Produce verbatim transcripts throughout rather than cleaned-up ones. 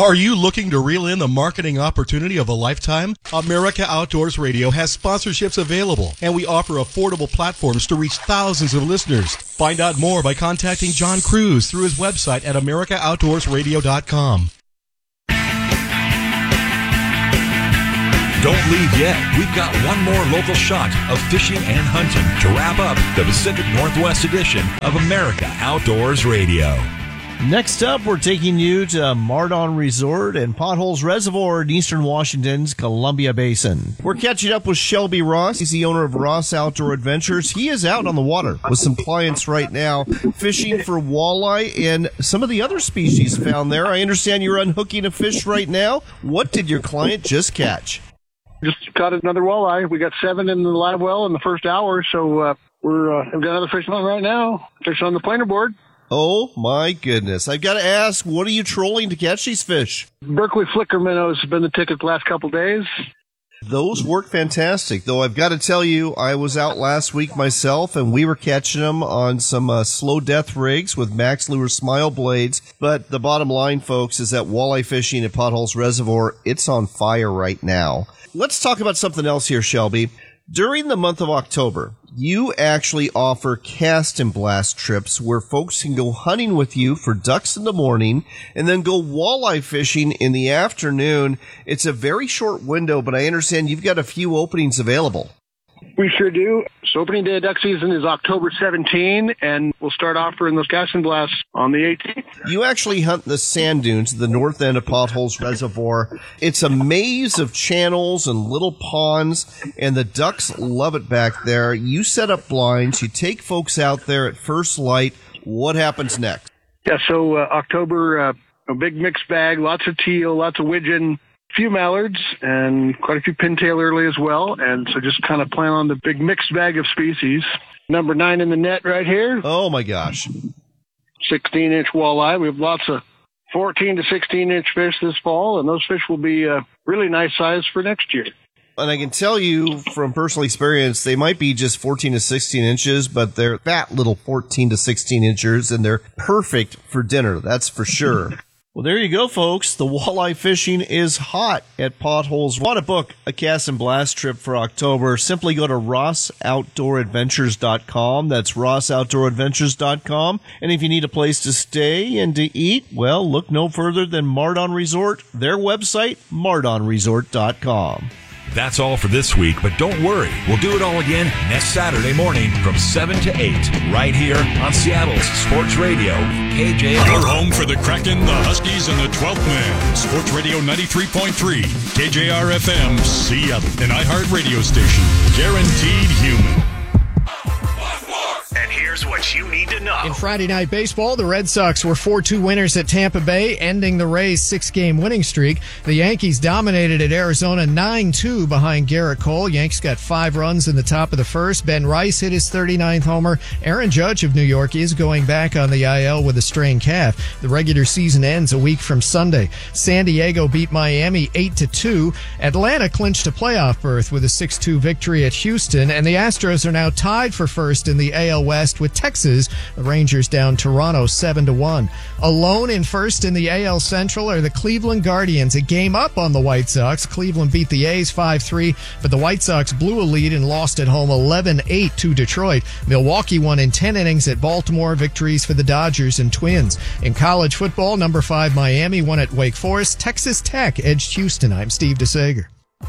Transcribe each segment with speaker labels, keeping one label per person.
Speaker 1: Are you looking to reel in the marketing opportunity of a lifetime? America Outdoors Radio has sponsorships available, and we offer affordable platforms to reach thousands of listeners. Find out more by contacting John Cruz through his website at america outdoors radio dot com.
Speaker 2: Don't leave yet. We've got one more local shot of fishing and hunting to wrap up the Pacific Northwest edition of America Outdoors Radio.
Speaker 3: Next up, we're taking you to Mardon Resort and Potholes Reservoir in eastern Washington's Columbia Basin. We're catching up with Shelby Ross. He's the owner of Ross Outdoor Adventures. He is out on the water with some clients right now fishing for walleye and some of the other species found there. I understand you're unhooking a fish right now. What did your client just catch?
Speaker 4: Just caught another walleye. We got seven in the live well in the first hour, so uh, we're uh, we've got another fish on right now. Fish on the planer board.
Speaker 3: Oh, my goodness. I've got to ask, what are you trolling to catch these fish?
Speaker 4: Berkeley flicker minnows have been the ticket the last couple days.
Speaker 3: Those work fantastic, though I've got to tell you, I was out last week myself, and we were catching them on some uh, slow death rigs with Max Lure Smile blades. But the bottom line, folks, is that walleye fishing at Potholes Reservoir, it's on fire right now. Let's talk about something else here, Shelby. During the month of October, you actually offer cast and blast trips where folks can go hunting with you for ducks in the morning and then go walleye fishing in the afternoon. It's a very short window, but I understand you've got a few openings available.
Speaker 4: We sure do. So opening day of duck season is October seventeenth, and we'll start offering those cast and blasts on the eighteenth.
Speaker 3: You actually hunt the sand dunes at the north end of Potholes Reservoir. It's a maze of channels and little ponds, and the ducks love it back there. You set up blinds. You take folks out there at first light. What happens next?
Speaker 4: Yeah, so uh, October, uh, a big mixed bag, lots of teal, lots of widgeon, few mallards, and quite a few pintail early as well. And so just kind of plan on the big mixed bag of species. Number nine in the net right here.
Speaker 3: Oh, my gosh.
Speaker 4: sixteen-inch walleye. We have lots of fourteen to sixteen-inch fish this fall, and those fish will be uh, really nice size for next year.
Speaker 3: And I can tell you from personal experience, they might be just fourteen to sixteen inches, but they're fat little fourteen to sixteen inchers, and they're perfect for dinner. That's for sure. Well, there you go, folks. The walleye fishing is hot at Potholes. Want to book a cast and blast trip for October? Simply go to ross outdoor adventures dot com. That's ross outdoor adventures dot com. And if you need a place to stay and to eat, well, look no further than Mardon Resort. Their website, mardon resort dot com.
Speaker 2: That's all for this week, but don't worry. We'll do it all again next Saturday morning from seven to eight, right here on Seattle's Sports Radio, K J R.
Speaker 5: Your home for the Kraken, the Huskies, and the twelfth Man. Sports Radio ninety-three point three, K J R F M, Seattle, an iHeart radio station. Guaranteed human.
Speaker 6: And here's what you need to know.
Speaker 7: In Friday Night Baseball, the Red Sox were four two winners at Tampa Bay, ending the Rays' six-game winning streak. The Yankees dominated at Arizona nine two behind Garrett Cole. Yanks got five runs in the top of the first. Ben Rice hit his thirty-ninth homer. Aaron Judge of New York is going back on the I L with a strained calf. The regular season ends a week from Sunday. San Diego beat Miami eight to two. Atlanta clinched a playoff berth with a six two victory at Houston, and the Astros are now tied for first in the A L West with Texas. The Rangers down Toronto seven to one. Alone in first in the A L Central are the Cleveland Guardians, a game up on the White Sox. Cleveland beat the A's five three, but the White Sox blew a lead and lost at home eleven eight to Detroit. Milwaukee won in ten innings at Baltimore. Victories for the Dodgers and Twins. In college football, number five Miami won at Wake Forest. Texas Tech edged Houston. I'm Steve DeSager.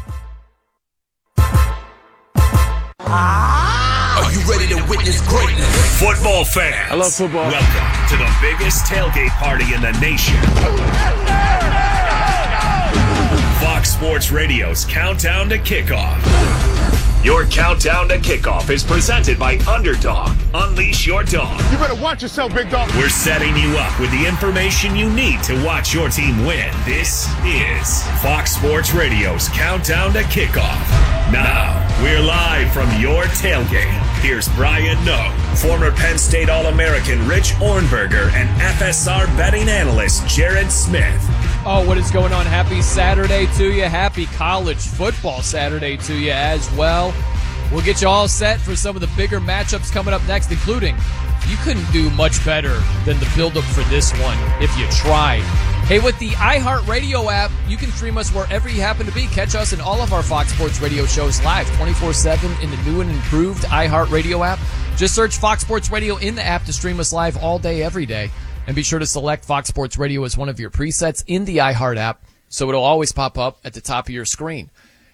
Speaker 6: Are you ready to witness greatness? Football fans.
Speaker 4: I love football.
Speaker 6: Welcome to the biggest tailgate party in the nation. Fox Sports Radio's Countdown to Kickoff. Your Countdown to Kickoff is presented by Underdog. Unleash your dog.
Speaker 8: You better watch yourself, big dog.
Speaker 6: We're setting you up with the information you need to watch your team win. This is Fox Sports Radio's Countdown to Kickoff. Now, we're live from your tailgate. Here's Brian Noe, former Penn State All-American Rich Ornberger, and F S R betting analyst Jared Smith.
Speaker 9: Oh, what is going on? Happy Saturday to you. Happy college football Saturday to you as well. We'll get you all set for some of the bigger matchups coming up next, including you couldn't do much better than the build-up for this one if you tried. Hey, with the iHeartRadio app, you can stream us wherever you happen to be. Catch us in all of our Fox Sports Radio shows live twenty-four seven in the new and improved iHeartRadio app. Just search Fox Sports Radio in the app to stream us live all day, every day. And be sure to select Fox Sports Radio as one of your presets in the iHeart app so it'll always pop up at the top of your screen.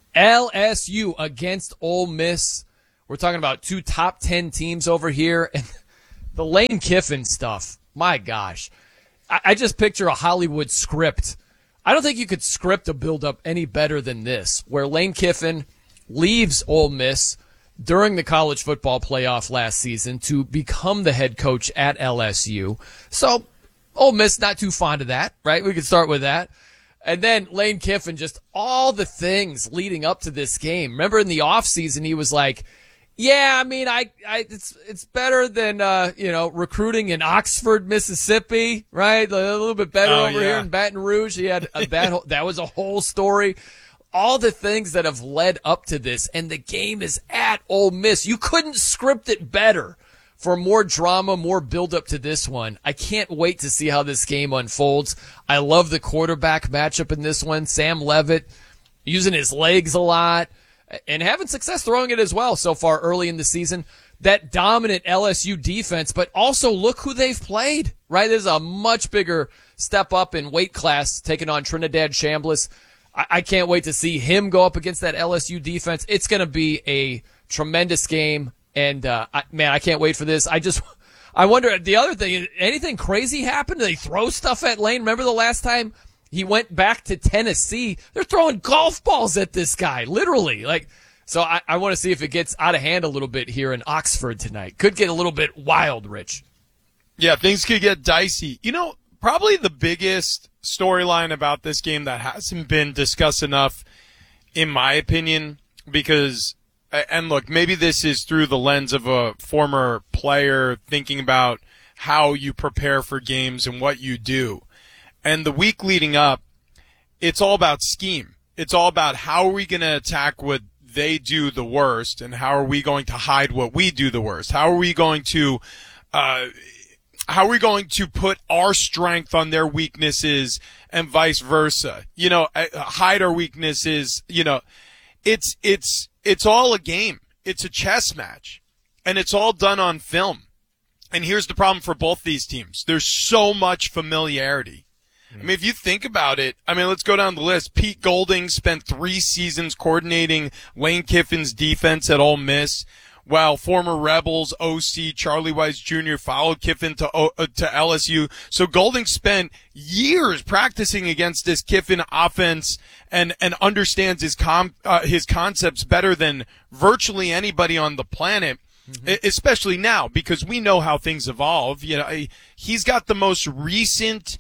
Speaker 9: L S U against Ole Miss. We're talking about two top ten teams over here. And the Lane Kiffin stuff, my gosh. I just picture a Hollywood script. I don't think you could script a build-up any better than this, where Lane Kiffin leaves Ole Miss during the college football playoff last season to become the head coach at L S U. So Ole Miss not too fond of that, right? We could start with that. And then Lane Kiffin, just all the things leading up to this game. Remember in the offseason, he was like, yeah, I mean, I, I, it's, it's better than, uh, you know, recruiting in Oxford, Mississippi, right? A little bit better
Speaker 8: oh,
Speaker 9: over
Speaker 8: yeah.
Speaker 9: here in Baton Rouge. He had a, that, that was a whole story. All the things that have led up to this, and the game is at Ole Miss. You couldn't script it better for more drama, more build up to this one. I can't wait to see how this game unfolds. I love the quarterback matchup in this one. Sam Levitt using his legs a lot. And having success throwing it as well so far early in the season. That dominant L S U defense, but also look who they've played, right? There's a much bigger step up in weight class taking on Trinidad Chambliss. I, I can't wait to see him go up against that L S U defense. It's going to be a tremendous game. And, uh, I, man, I can't wait for this. I just, I wonder, the other thing, anything crazy happened? Do they throw stuff at Lane? Remember the last time he went back to Tennessee? They're throwing golf balls at this guy, literally. Like, so I, I want to see if it gets out of hand a little bit here in Oxford tonight. Could get a little bit wild, Rich.
Speaker 8: Yeah, things could get dicey. You know, probably the biggest storyline about this game that hasn't been discussed enough, in my opinion, because, and look, maybe this is through the lens of a former player thinking about how you prepare for games and what you do. And the week leading up, it's all about scheme. It's all about how are we going to attack what they do the worst, and how are we going to hide what we do the worst? How are we going to, uh, how are we going to put our strength on their weaknesses and vice versa? You know, hide our weaknesses. You know, it's, it's, it's all a game. It's a chess match, and it's all done on film. And here's the problem for both these teams. There's so much familiarity. I mean, if you think about it, I mean, let's go down the list. Pete Golding spent three seasons coordinating Lane Kiffin's defense at Ole Miss, while former Rebels O C Charlie Weiss Junior followed Kiffin to uh, to L S U. So Golding spent years practicing against this Kiffin offense and and understands his com uh, his concepts better than virtually anybody on the planet. Mm-hmm. Especially now, because we know how things evolve. You know, he's got the most recent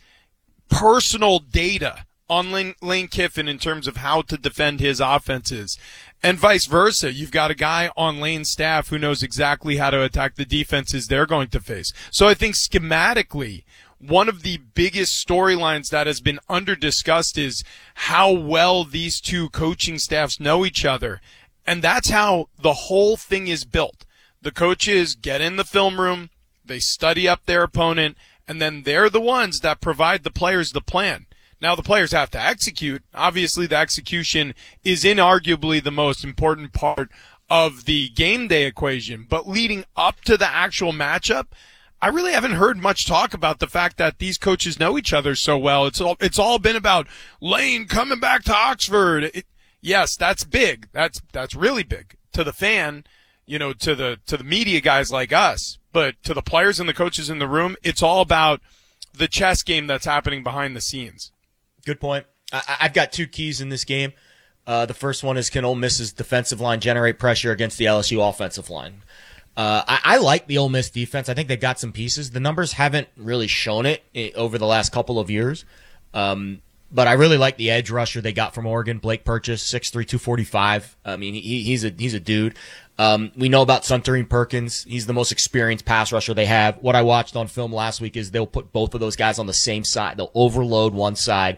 Speaker 8: personal data on Lane, Lane Kiffin in terms of how to defend his offenses, and vice versa. You've got a guy on Lane's staff who knows exactly how to attack the defenses they're going to face. So I think schematically, one of the biggest storylines that has been under-discussed is how well these two coaching staffs know each other, and that's how the whole thing is built. The coaches get in the film room, they study up their opponent, and then they're the ones that provide the players the plan. Now, the players have to execute. Obviously, the execution is inarguably the most important part of the game day equation. But leading up to the actual matchup, I really haven't heard much talk about the fact that these coaches know each other so well. It's all, it's all been about Lane coming back to Oxford. It, yes, that's big. That's, that's really big to the fan, you know, to the, to the media guys like us. But to the players and the coaches in the room, it's all about the chess game that's happening behind the scenes.
Speaker 10: Good point. I, I've got two keys in this game. Uh, the first one is, can Ole Miss's defensive line generate pressure against the L S U offensive line? Uh, I, I like the Ole Miss defense. I think they've got some pieces. The numbers haven't really shown it over the last couple of years. Um, but I really like the edge rusher they got from Oregon, Blake Purchase, six three, two forty-five. I mean, he, he's a, he's a dude. Um, we know about Suntarine Perkins. He's the most experienced pass rusher they have. What I watched on film last week is they'll put both of those guys on the same side. They'll overload one side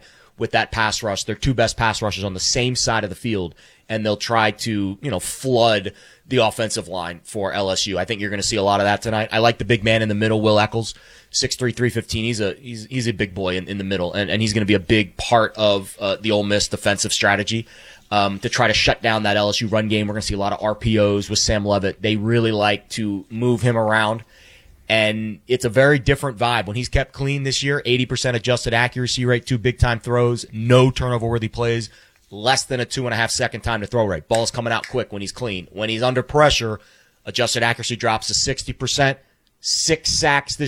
Speaker 10: with that pass rush. Their two best pass rushers on the same side of the field, and they'll try to, you know, flood the offensive line for L S U. I think you're going to see a lot of that tonight. I like the big man in the middle, Will Eccles, six three, three fifteen. He's a he's he's a big boy in, in the middle, and, and he's going to be a big part of uh, the Ole Miss defensive strategy um, to try to shut down that L S U run game. We're going to see a lot of R P Os with Sam Levitt. They really like to move him around, and it's a very different vibe. When he's kept clean this year, eighty percent adjusted accuracy rate, two big-time throws, no turnover-worthy plays, less than a two-and-a-half second time to throw rate. Ball's coming out quick when he's clean. When he's under pressure, adjusted accuracy drops to sixty percent, six sacks this